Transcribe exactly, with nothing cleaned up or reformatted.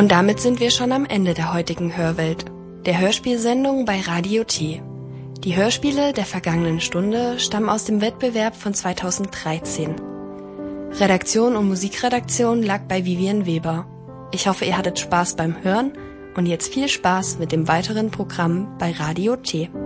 Und damit sind wir schon am Ende der heutigen Hörwelt, der Hörspielsendung bei Radio T. Die Hörspiele der vergangenen Stunde stammen aus dem Wettbewerb von zweitausenddreizehn. Redaktion und Musikredaktion lag bei Vivian Weber. Ich hoffe, ihr hattet Spaß beim Hören und jetzt viel Spaß mit dem weiteren Programm bei Radio T.